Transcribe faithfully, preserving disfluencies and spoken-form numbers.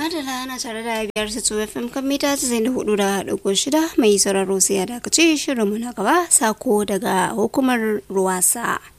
Madala na tare da biyar su F M kan mita casa'in da hudu da ɗigo shida mai sauraro sai ya dakace shirinmu na gaba sako daga hukumar Ruwasa.